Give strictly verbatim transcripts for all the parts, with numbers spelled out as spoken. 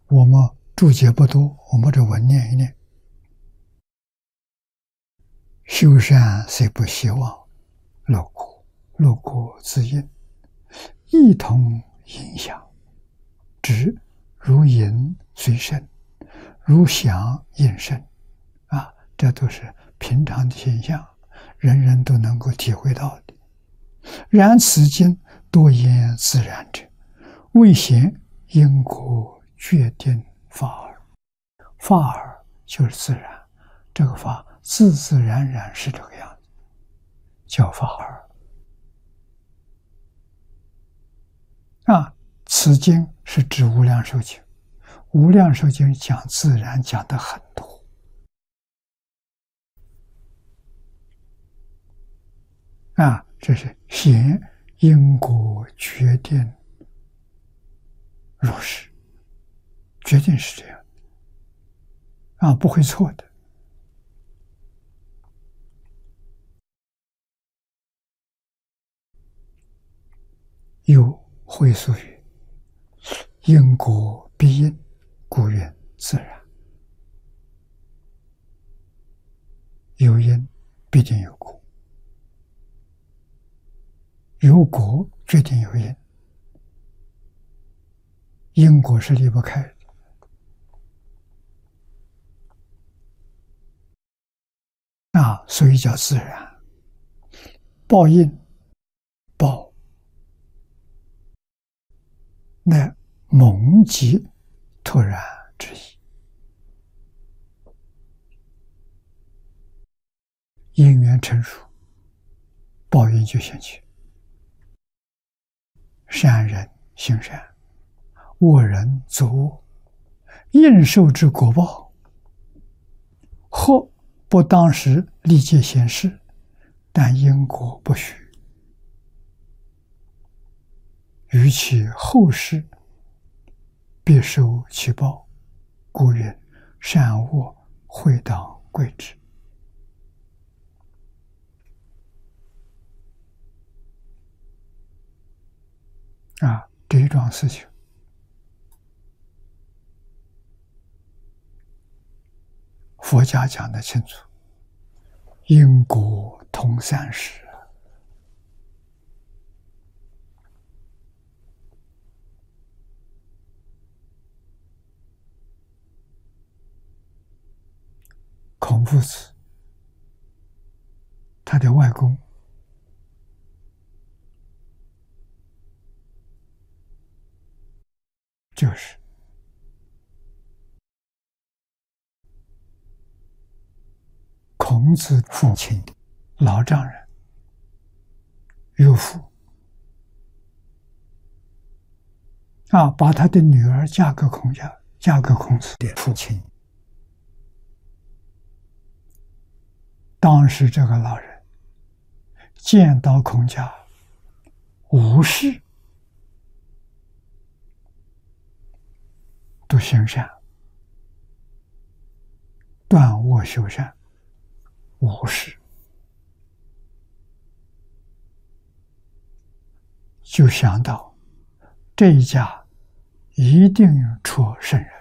我们注解不多，我们这文念一念。修善虽不希望，乐果乐果自应，一同影响。知如影随身，如响应声。啊，这都是平常的现象，人人都能够体会到的。然此经多言自然者，未显因果决定法耳。法耳就是自然，这个法自自然然是这个样子，叫法耳。啊，此经是指无量寿经，无量寿经讲自然讲的很多。啊，这是显因果决定如是，决定是这样啊，不会错的。有会俗语：因果必应，故曰自然。有因必定有果，有果决定有因，因果是离不开的。啊，所以叫自然。报应报乃蒙极突然之意，因缘成熟，报应就现起。善人行善，恶人作恶，应受之果报，或不当时立即显示，但因果不许，于其后世必受其报，故曰善恶会当归之。啊，这一桩事情，佛家讲得清楚，因果通三世。孔夫子他的外公就是孔子父亲的老丈人岳父啊，把他的女儿嫁给孔家，嫁给孔子的父亲。当时这个老人见到孔家无事都行善，断恶修善，无事，就想到这一家一定出圣人，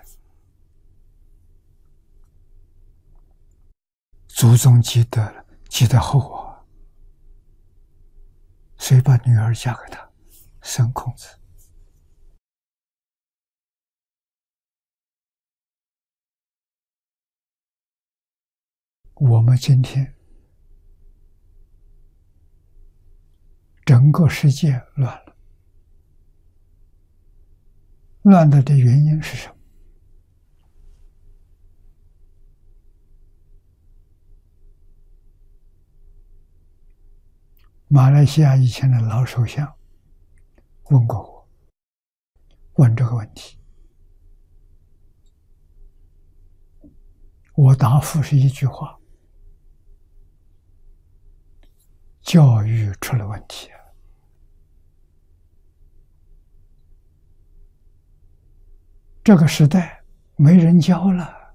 祖宗积德了，积德厚啊，所以把女儿嫁给他，生孔子。我们今天整个世界乱了，乱了的原因是什么？马来西亚以前的老首相问过我，问这个问题，我答复是一句话：教育出了问题。这个时代没人教了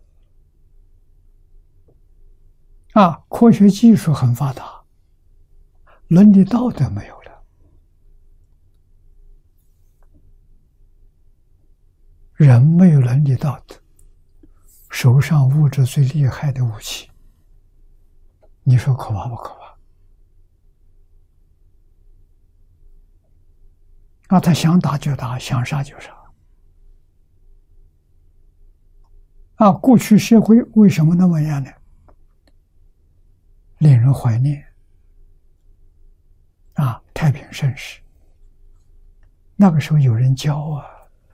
啊！科学技术很发达，伦理道德没有了， 人没有伦理道德，手上握着最厉害的武器，你说可怕不可怕？啊，他想打就打，想杀就杀。啊，过去社会为什么那么样呢？令人怀念。啊，太平盛世，那个时候有人教啊，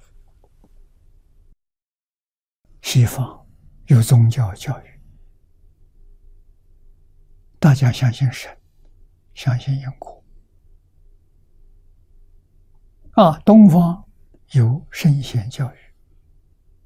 西方有宗教教育，大家相信神，相信因果。啊，东方有圣贤教育，